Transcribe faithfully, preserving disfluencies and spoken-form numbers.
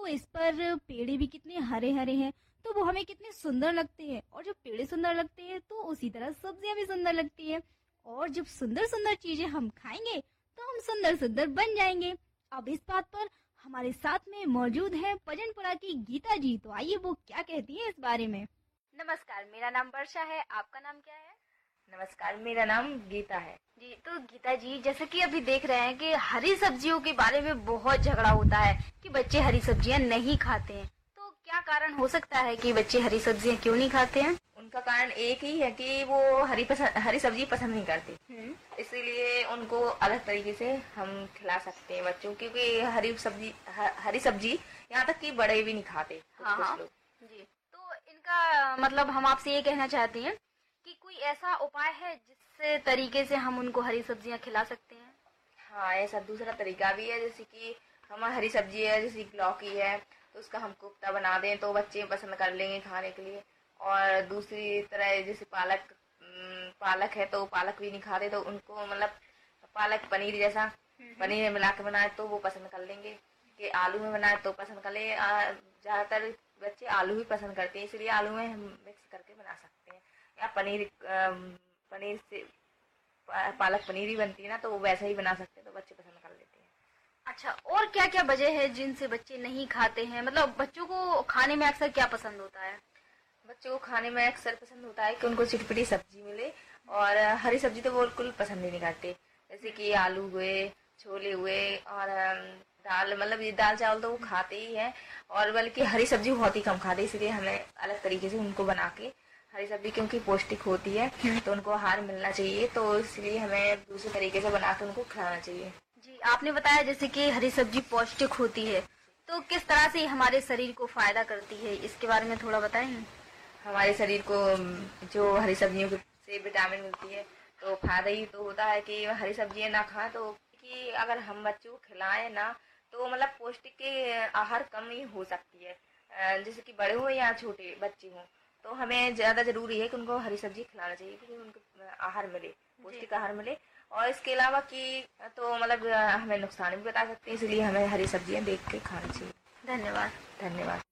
इस पर पेड़े भी कितने हरे हरे हैं, तो वो हमें कितने सुंदर लगते हैं। और जब पेड़े सुंदर लगते हैं तो उसी तरह सब्जियां भी सुंदर लगती है। और जब सुंदर सुंदर चीजें हम खाएंगे तो हम सुंदर सुंदर बन जाएंगे। अब इस बात पर हमारे साथ में मौजूद है भजनपुरा की गीता जी। तो आइए वो क्या कहती है इस बारे में। नमस्कार, मेरा नाम वर्षा है। आपका नाम क्या है? नमस्कार, मेरा नाम गीता है। जी, तो गीता जी, जैसे कि अभी देख रहे हैं कि हरी सब्जियों के बारे में बहुत झगड़ा होता है कि बच्चे हरी सब्जियां नहीं खाते हैं। तो क्या कारण हो सकता है कि बच्चे हरी सब्जियां क्यों नहीं खाते हैं? उनका कारण एक ही है कि वो हरी पसंद हरी सब्जी पसंद नहीं करते, इसीलिए उनको अलग तरीके से हम खिला सकते हैं बच्चों, क्योंकि हरी सब्जी ह- हरी सब्जी यहाँ तक कि बड़े भी नहीं खाते कुछ हाँ कुछ हाँ लोग। जी, तो इनका मतलब हम आपसे ये कहना चाहते हैं कि कोई ऐसा उपाय है जिससे तरीके से हम उनको हरी सब्जियां खिला सकते हैं? हाँ, ऐसा दूसरा तरीका भी है, जैसे कि हम हरी सब्जी है, जैसे कि लौकी है, तो उसका हम कोफ्ता बना दें तो बच्चे पसंद कर लेंगे खाने के लिए। और दूसरी तरह जैसे पालक अम, पालक है तो पालक भी नहीं खाते, तो उनको मतलब पालक पनीर जैसा पनीर में मिला के बनाए तो वो पसंद कर लेंगे। कि आलू में बनाए तो पसंद कर ले। आ, ज्यादातर बच्चे आलू ही पसंद करते हैं, इसलिए आलू में हम मिक्स करके बना सकते हैं। या पनीर अम, पनीर से पा- पालक पनीर ही बनती है ना, तो वो वैसा ही बना सकते हैं, तो बच्चे पसंद कर लेते हैं। अच्छा, और क्या क्या वजह है जिनसे बच्चे नहीं खाते हैं? मतलब बच्चों को खाने में अक्सर क्या पसंद होता है? बच्चों को खाने में अक्सर पसंद होता है कि उनको चिटपटी सब्जी मिले, और हरी सब्जी तो वो बिल्कुल पसंद ही नहीं करते। जैसे कि आलू हुए, छोले हुए, और अम, दाल, मतलब ये दाल चावल तो वो खाते ही हैं, और बल्कि हरी सब्जी बहुत ही कम खाते हैं। इसलिए हमें अलग तरीके से उनको बना के हरी सब्जी, क्योंकि पौष्टिक होती है तो उनको आहार मिलना चाहिए, तो इसलिए हमें दूसरे तरीके से बना के उनको खिलाना चाहिए। जी, आपने बताया जैसे कि हरी सब्जी पौष्टिक होती है, तो किस तरह से हमारे शरीर को फायदा करती है, इसके बारे में थोड़ा बताएंगे? हमारे शरीर को अम, जो हरी सब्जियों से विटामिन मिलती है, तो फायदा ही तो होता है कि हरी सब्जियां ना खाएं, तो कि अगर हम बच्चों को खिलाएं ना, तो मतलब पौष्टिक के आहार कम ही हो सकती है। अ, जैसे कि बड़े हो या छोटे बच्चे हों, तो हमें ज्यादा जरूरी है कि उनको हरी सब्जी खिलाना चाहिए, क्योंकि उनको आहार मिले, पौष्टिक आहार मिले। और इसके अलावा कि तो मतलब अ, हमें नुकसान भी बता सकते हैं, इसलिए हमें हरी सब्जियां देख के खानी चाहिए। धन्यवाद। धन्यवाद।